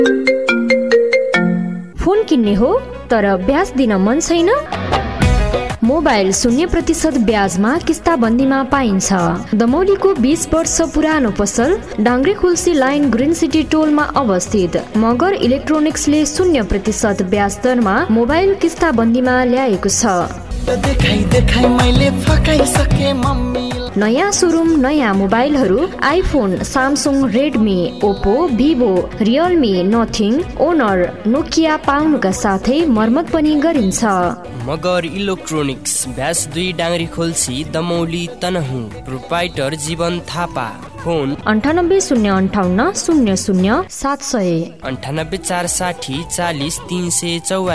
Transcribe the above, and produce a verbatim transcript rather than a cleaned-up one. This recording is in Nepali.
फोन किन्ने हो तर ब्याज दिन मन छैन? मोबाइल शून्य प्रतिशत ब्याजमा किस्ताबन्दीमा पाइन्छ। दमौलीको बीस वर्ष पुरानो पसल डाङ्ग्रेखुल्सी लाइन ग्रिन सिटी टोलमा अवस्थित मगर इलेक्ट्रोनिक्सले शून्य प्रतिशत ब्याज दरमा मोबाइल किस्ताबन्दीमा ल्याएको छ। देखाई देखाई मैले फकाइसके मम्मी। नयाँ सोरुम, नयाँ मोबाइलहरू iPhone, Samsung, Redmi, Oppo, Vivo, Realme, nothing, owner, Nokia पाउनुका साथै मर्मत पनि गरिन्छ। मगर इलेक्ट्रोनिक्स, ब्यास दुई डाङ्ग्री खोल्सी, दमौली, तनहुँ। प्रोप्राइटर जीवन थापा। फोन अन्ठानब्बे शून्य अन्ठाउन्न शून्य शून्य सात सय, अन्ठानब्बे चार साठी चालिस तीन सय चौवालिस।